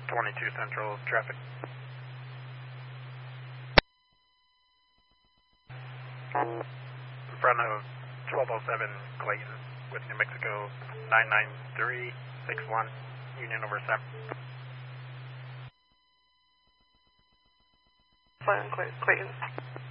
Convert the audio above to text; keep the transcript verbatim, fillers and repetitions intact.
twenty-two Central traffic. In front of twelve oh seven Clayton with New Mexico nine nine three six one, Union over Sam. Fine, Clayton.